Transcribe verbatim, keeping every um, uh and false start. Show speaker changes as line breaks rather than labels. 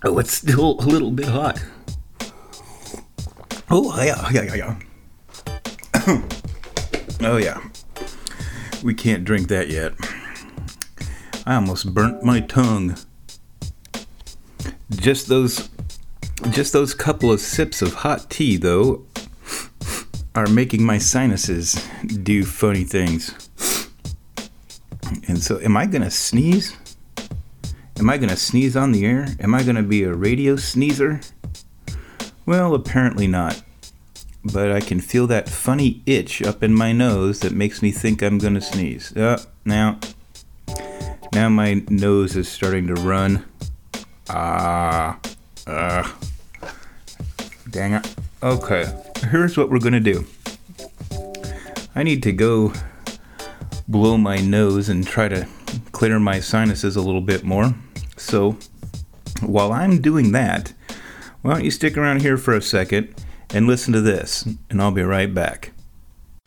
Oh, it's still a little bit hot. Oh, yeah, yeah, yeah, yeah. Oh, yeah. We can't drink that yet. I almost burnt my tongue. Just those, just those couple of sips of hot tea, though, are making my sinuses do funny things. And so, am I gonna sneeze? Am I gonna sneeze on the air? Am I gonna be a radio sneezer? Well, apparently not. But I can feel that funny itch up in my nose that makes me think I'm gonna sneeze. Uh, now, now my nose is starting to run. Ah, uh, dang it. Okay, here's what we're gonna do. I need to go blow my nose and try to clear my sinuses a little bit more. So, while I'm doing that, why don't you stick around here for a second and listen to this, and I'll be right back.